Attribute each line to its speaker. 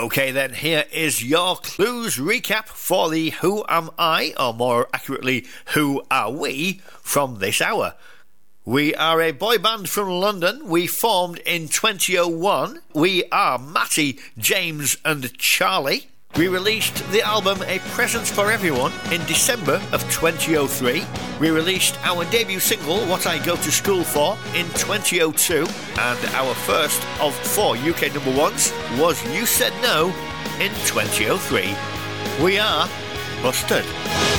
Speaker 1: Okay then, here is your clues recap for the Who Am I, or more accurately, Who Are We, from this hour. We are a boy band from London. We formed in 2001. We are Matty, James and Charlie. We released the album A Present for Everyone in December of 2003. We released our debut single, What I Go to School For, in 2002. And our first of 4 UK number ones was You Said No in 2003. We are Busted.